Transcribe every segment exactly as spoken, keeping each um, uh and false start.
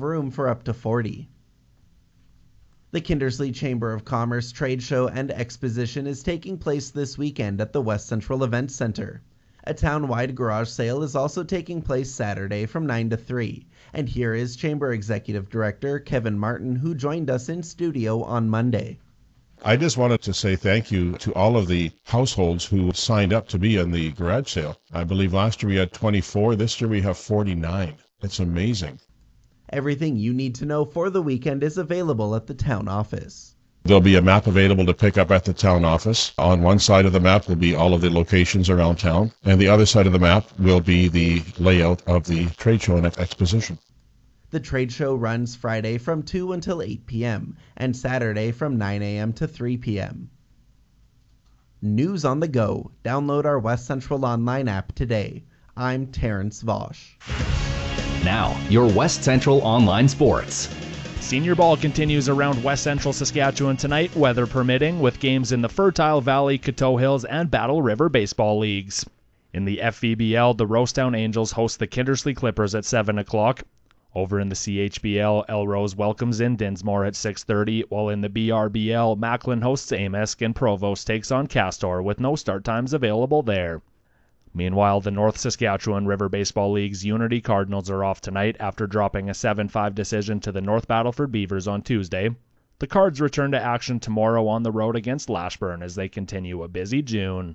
have room for up to forty. The Kindersley Chamber of Commerce Trade Show and Exposition is taking place this weekend at the West Central Events Center. A town-wide garage sale is also taking place Saturday from nine to three. And here is Chamber Executive Director Kevin Martin, who joined us in studio on Monday. I just wanted to say thank you to all of the households who signed up to be in the garage sale. I believe last year we had twenty-four. This year we have forty-nine. It's amazing. Everything you need to know for the weekend is available at the town office. There'll be a map available to pick up at the town office. On one side of the map will be all of the locations around town, and the other side of the map will be the layout of the trade show and exposition. The trade show runs Friday from two until eight p.m. and Saturday from nine a.m. to three p.m. News on the go. Download our West Central Online app today. I'm Terrence Vosch. Now, your West Central Online Sports. Senior ball continues around West Central Saskatchewan tonight, weather permitting, with games in the Fertile Valley, Coteau Hills, and Battle River baseball leagues. In the F V B L, the Rosetown Angels host the Kindersley Clippers at seven o'clock. Over in the C H B L, Elrose welcomes in Dinsmore at six thirty, while in the B R B L, Macklin hosts Amisk and Provost takes on Castor, with no start times available there. Meanwhile, the North Saskatchewan River Baseball League's Unity Cardinals are off tonight after dropping a seven five decision to the North Battleford Beavers on Tuesday. The Cards return to action tomorrow on the road against Lashburn as they continue a busy June.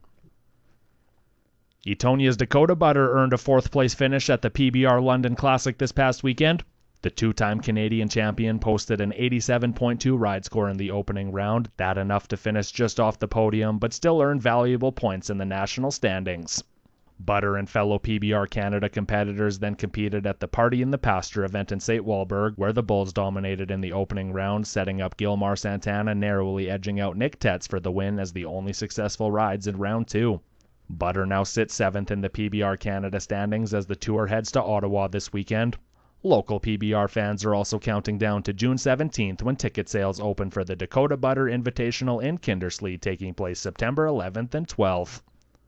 Etonia's Dakota Butter earned a fourth-place finish at the P B R London Classic this past weekend. The two-time Canadian champion posted an eighty-seven point two ride score in the opening round, that enough to finish just off the podium, but still earn valuable points in the national standings. Butter and fellow P B R Canada competitors then competed at the Party in the Pasture event in Saint Walburg, where the Bulls dominated in the opening round, setting up Gilmar Santana narrowly edging out Nick Tetz for the win as the only successful rides in round two. Butter now sits seventh in the P B R Canada standings as the tour heads to Ottawa this weekend. Local P B R fans are also counting down to June seventeenth when ticket sales open for the Dakota Butter Invitational in Kindersley, taking place September eleventh and twelfth.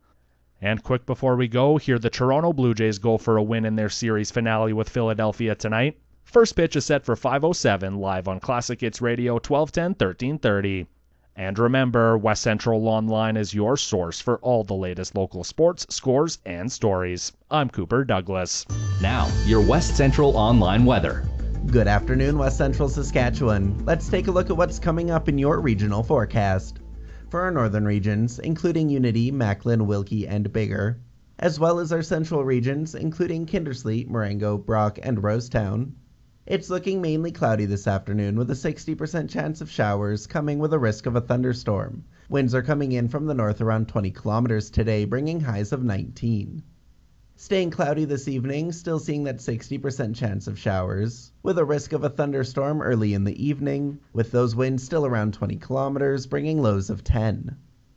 And quick before we go, here the Toronto Blue Jays go for a win in their series finale with Philadelphia tonight. First pitch is set for five oh seven, live on Classic Hits Radio, twelve ten, thirteen thirty. And remember, West Central Online is your source for all the latest local sports, scores, and stories. I'm Cooper Douglas. Now, your West Central Online weather. Good afternoon, West Central Saskatchewan. Let's take a look at what's coming up in your regional forecast. For our northern regions, including Unity, Macklin, Wilkie, and Biggar, as well as our central regions, including Kindersley, Marengo, Brock, and Rosetown, it's looking mainly cloudy this afternoon with a sixty percent chance of showers coming with a risk of a thunderstorm. Winds are coming in from the north around twenty kilometers today, bringing highs of nineteen. Staying cloudy this evening, still seeing that sixty percent chance of showers, with a risk of a thunderstorm early in the evening, with those winds still around twenty kilometers, bringing lows of ten.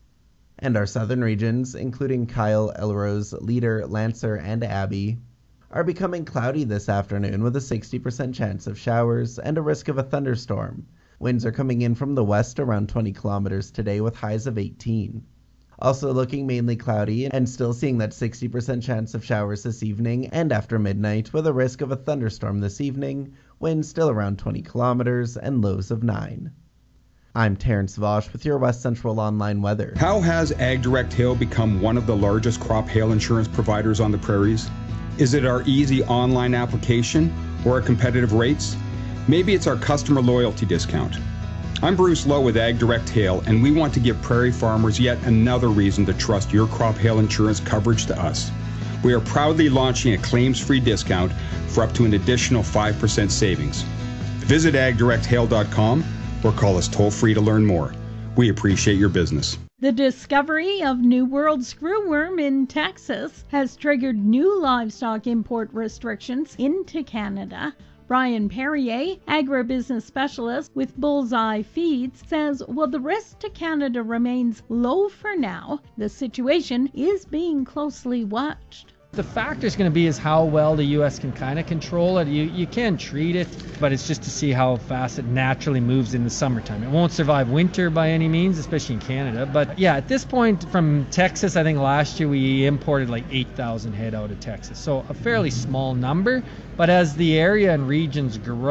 And our southern regions, including Kyle, Elrose, Leader, Lancer, and Abbey, are becoming cloudy this afternoon with a sixty percent chance of showers and a risk of a thunderstorm. Winds are coming in from the west around twenty kilometers today with highs of eighteen. Also looking mainly cloudy and still seeing that sixty percent chance of showers this evening and after midnight with a risk of a thunderstorm this evening, winds still around twenty kilometers and lows of nine. I'm Terrence Vosch with your West Central Online weather. How has AgDirect Hail become one of the largest crop hail insurance providers on the prairies? Is it our easy online application or our competitive rates? Maybe it's our customer loyalty discount. I'm Bruce Lowe with AgDirect Hail, and we want to give prairie farmers yet another reason to trust your crop hail insurance coverage to us. We are proudly launching a claims-free discount for up to an additional five percent savings. Visit ag direct hail dot com or call us toll-free to learn more. We appreciate your business. The discovery of New World screwworm in Texas has triggered new livestock import restrictions into Canada. Brian Perrier, agribusiness specialist with Bullseye Feeds, says while the risk to Canada remains low for now, the situation is being closely watched. The factor is going to be is how well the U S can kind of control it. You you can treat it, but it's just to see how fast it naturally moves in the summertime. It won't survive winter by any means, especially in Canada. But yeah, at this point from Texas, I think last year we imported like eight thousand head out of Texas. So a fairly small number, but as the area and regions grow,